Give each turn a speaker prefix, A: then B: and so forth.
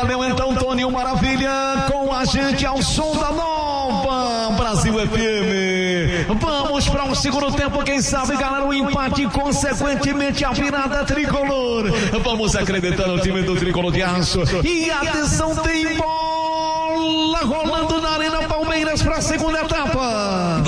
A: valeu então, Toninho Maravilha, com a gente ao som da Nova Brasil FM. Vamos para um segundo tempo, quem sabe, galera, o empate e consequentemente a virada tricolor. Vamos acreditar no time do Tricolor de Aço. E atenção, tem